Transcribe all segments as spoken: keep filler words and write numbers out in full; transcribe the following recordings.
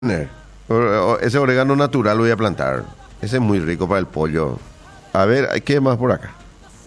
Ese orégano natural lo voy a plantar. Ese es muy rico para el pollo. A ver, ¿qué más por acá?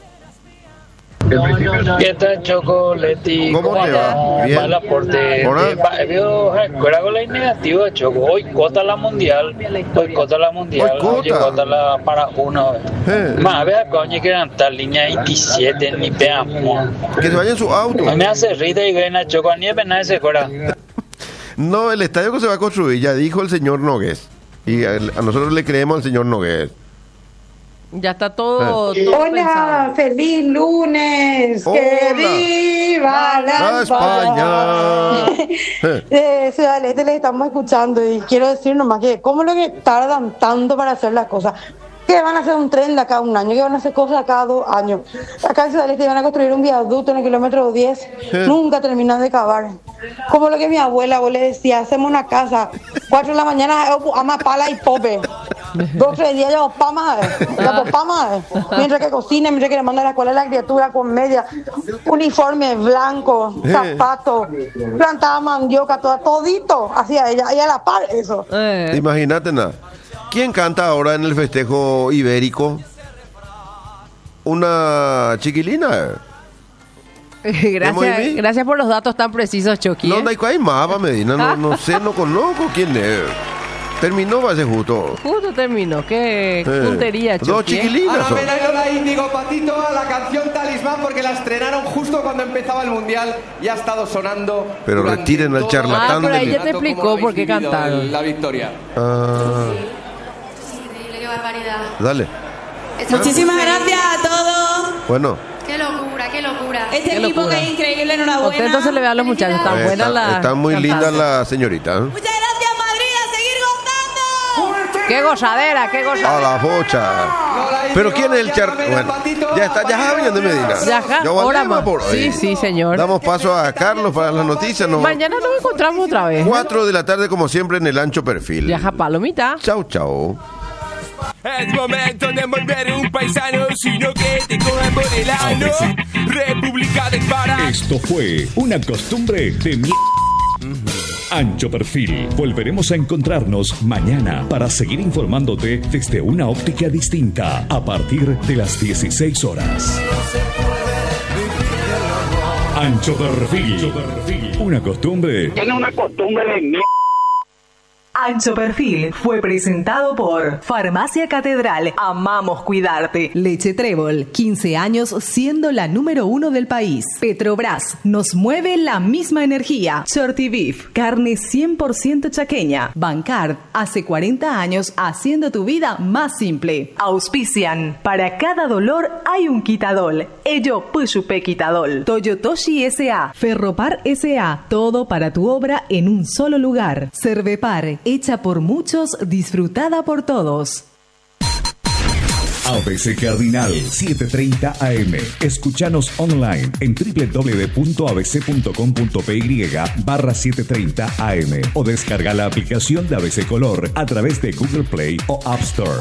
¿Qué tal, Choco, Leti? ¿Cómo, ¿Cómo te va? Bien. Para el aporte. Veo con la negativa, Choco. Hoy cota la mundial. Hoy cota la mundial. Hoy cota. Hoy cota la para uno. Eh. Más, vea, coño, que eran tal línea veintisiete, ni peamos. Que se vaya en su auto. Me hace rita y gana, Choco. A nieve nadie se cora. No, el estadio que se va a construir, ya dijo el señor Nogués. Y a, a nosotros le creemos al señor Nogués. Ya está todo, eh. todo Hola, pensado. feliz lunes. Hola. Que viva la, La España. España. eh, Ciudad del Este les estamos escuchando y quiero decir nomás que cómo lo que tardan tanto para hacer las cosas. Que van a hacer un tren de acá a un año, que van a hacer cosas cada dos años. Acá en Ciudad del Este van a construir un viaducto en el kilómetro diez, Eh. nunca terminan de cavar. Como lo que mi abuela, abuela decía, hacemos una casa, cuatro de la mañana, ama pala y pope. Dos, tres días, ya pama, ya pama, mientras que cocina, mientras que le manda a la escuela a la criatura con media, uniforme blanco, Eh. zapatos, plantaba mandioca, toda, todito, hacía ella, y a la par eso. Eh. Imagínate nada. ¿Quién canta ahora en el festejo ibérico? Una chiquilina. Gracias, gracias por los datos tan precisos, Chucky. No, ¿eh? no hay cuál mapa, Medina. No, no sé, no conozco quién es. Terminó, va a ser justo. Justo terminó. Qué Eh, puntería, Chucky. Dos ¿eh? chiquilinas Ana son. Mena y Índigo Patito a la canción Talismán porque la estrenaron justo cuando empezaba el Mundial y ha estado sonando. Pero durante retiren al todo charlatán Ah, pero del- ella te explicó ¿Cómo lo por qué habéis vivido cantaron. el- La victoria. Ah, Increíble, qué barbaridad. dale. Muchísimas gracias a todos. Bueno, Qué locura, qué locura. Este Qué equipo locura. que es increíble, enhorabuena. Contento se le ve a los muchachos. Están eh, buenas está, las. está muy linda cantantes. la señorita. ¿eh? Muchas gracias, Madrid, a seguir gozando. Qué gozadera, qué A gozadera. la bocha. Pero ¿quién es el char...? Bueno, ya está, ya está viniendo de Medina. Ya, ja, Ya hora volvemos más. por hoy. Sí, sí, señor. Damos paso a Carlos para las noticias. ¿No? Mañana nos encontramos otra vez. Cuatro de la tarde, como siempre, en el ancho perfil. Viaja Palomita. Chau, chau. Es momento de envolver un paisano, sino que te cojan por el ano. República del Pará. Esto fue una costumbre de mi... Ancho Perfil. Volveremos a encontrarnos mañana para seguir informándote desde una óptica distinta a partir de las dieciséis horas. Ancho Perfil. Una costumbre. Tiene una costumbre de mierda. Ancho Perfil fue presentado por Farmacia Catedral. Amamos cuidarte. Leche Trébol, quince años siendo la número uno del país. Petrobras, nos mueve la misma energía. Shorty Beef, carne cien por ciento chaqueña. Bancard, hace cuarenta años haciendo tu vida más simple. Auspician, para cada dolor hay un quitadol. Ello Pushupe Quitadol. Toyotoshi S A, Ferropar S A, todo para tu obra en un solo lugar. Cervepar, hecha por muchos, disfrutada por todos. A B C Cardinal setecientos treinta A M. Escúchanos online en doble u doble u doble u punto a b c punto com punto p y barra setecientos treinta A M o descarga la aplicación de A B C Color a través de Google Play o App Store.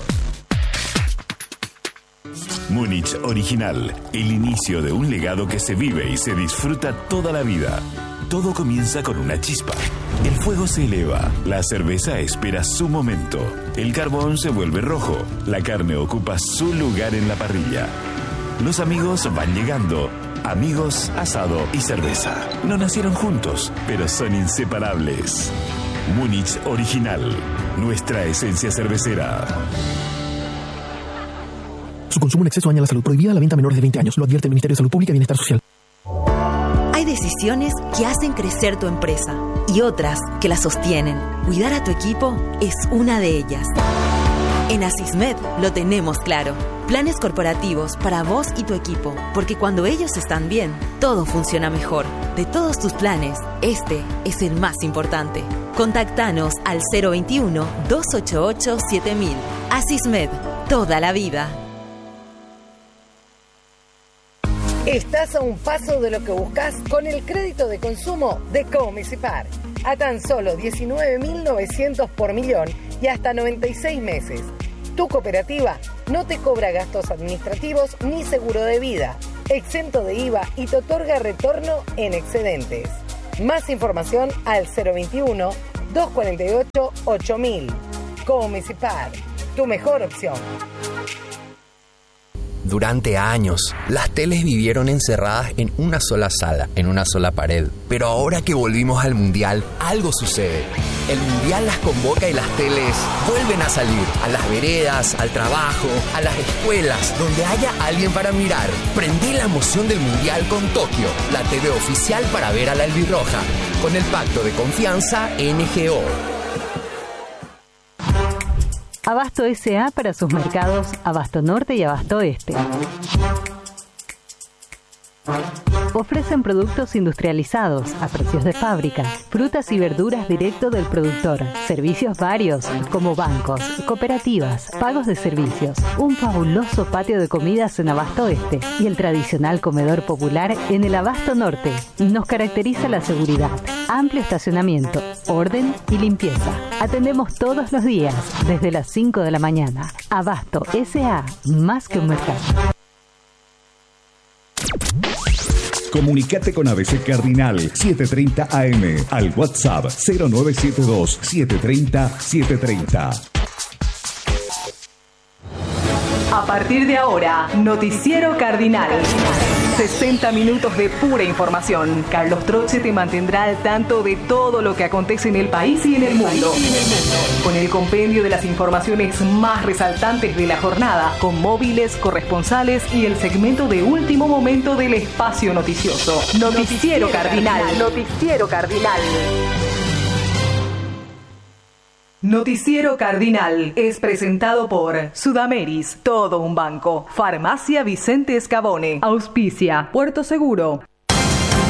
Múnich Original, el inicio de un legado que se vive y se disfruta toda la vida. Todo comienza con una chispa. El fuego se eleva, la cerveza espera su momento, el carbón se vuelve rojo, la carne ocupa su lugar en la parrilla. Los amigos van llegando. Amigos, asado y cerveza. No nacieron juntos, pero son inseparables. Múnich Original, nuestra esencia cervecera. Su consumo en exceso daña la salud. Prohibida la venta a menores de veinte años. Lo advierte el Ministerio de Salud Pública y Bienestar Social. Hay decisiones que hacen crecer tu empresa y otras que la sostienen. Cuidar a tu equipo es una de ellas. En Asismed lo tenemos claro. Planes corporativos para vos y tu equipo, porque cuando ellos están bien, todo funciona mejor. De todos tus planes, este es el más importante. Contactanos al cero veintiuno, doscientos ochenta y ocho, siete mil. Asismed, toda la vida. Estás a un paso de lo que buscas con el crédito de consumo de Comisipar. A tan solo diecinueve mil novecientos por millón y hasta noventa y seis meses. Tu cooperativa no te cobra gastos administrativos ni seguro de vida, exento de I V A y te otorga retorno en excedentes. Más información al cero veintiuno, dos cuatro ocho, ocho mil. Comisipar, tu mejor opción. Durante años, las teles vivieron encerradas en una sola sala, en una sola pared. Pero ahora que volvimos al Mundial, algo sucede. El Mundial las convoca y las teles vuelven a salir. A las veredas, al trabajo, a las escuelas, donde haya alguien para mirar. Prendí la emoción del Mundial con Tokio, la T V oficial para ver a la albirroja. Con el pacto de confianza N G O. Abasto S A para sus mercados Abasto Norte y Abasto Este. Ofrecen productos industrializados a precios de fábrica, frutas y verduras directo del productor, servicios varios como bancos, cooperativas, pagos de servicios, un fabuloso patio de comidas en Abasto Este y el tradicional comedor popular en el Abasto Norte. Nos caracteriza la seguridad, amplio estacionamiento, orden y limpieza. Atendemos todos los días desde las cinco de la mañana. Abasto S A, más que un mercado. Comunicate con A B C Cardinal siete treinta A M al WhatsApp cero nueve siete dos, siete tres cero, siete tres cero. A partir de ahora, Noticiero Cardinal. sesenta minutos de pura información. Carlos Troche te mantendrá al tanto de todo lo que acontece en el país y en el mundo. Con el compendio de las informaciones más resaltantes de la jornada, con móviles, corresponsales y el segmento de último momento del espacio noticioso. Noticiero Cardinal. Noticiero Cardinal. Noticiero Cardinal es presentado por Sudameris, todo un banco. Farmacia Vicente Escabone. Auspicia Puerto Seguro.